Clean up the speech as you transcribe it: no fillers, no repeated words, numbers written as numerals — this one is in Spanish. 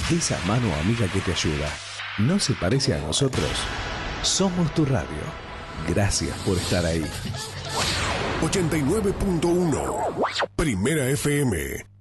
Esa mano amiga que te ayuda. ¿No se parece a nosotros? Somos tu radio. Gracias por estar ahí. 89.1 Primera FM.